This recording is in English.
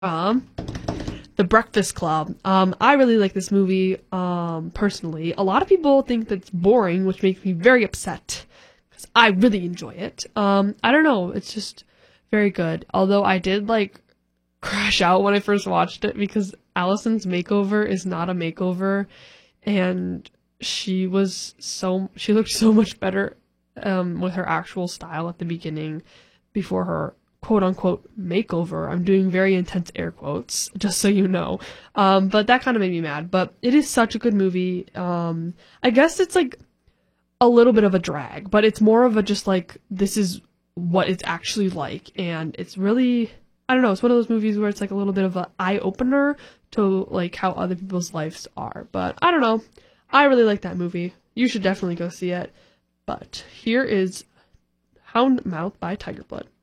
Um, The Breakfast Club. I really like this movie, personally. A lot of people think that's boring, which makes me very upset, because I really enjoy it. I don't know, it's just very good. Although I did, like, crash out when I first watched it, because Allison's makeover is not a makeover, and she looked so much better, with her actual style at the beginning, before her quote unquote makeover. I'm doing very intense air quotes, just so you know. But that kind of made me mad. But it is such a good movie. I guess it's like a little bit of a drag, but it's more of a just like, this is what it's actually like. And it's really, I don't know, it's one of those movies where it's like a little bit of an eye opener to like how other people's lives are. But I don't know. I really like that movie. You should definitely go see it. But here is Hound Mouth by Tiger Blood.